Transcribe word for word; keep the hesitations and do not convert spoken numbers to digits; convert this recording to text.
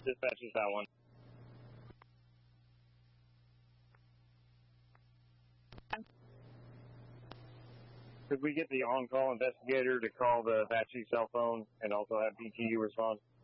Dispatch is that one. Could we get the on-call investigator to call the Apache cell phone and also have D T U respond?